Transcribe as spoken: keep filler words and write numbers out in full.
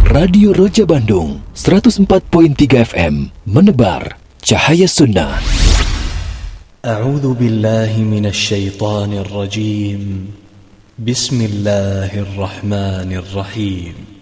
Radio Roja Bandung seratus empat koma tiga F M menebar cahaya sunnah. A'udzu billahi minasy syaithanir rajim. Bismillahirrahmanirrahim.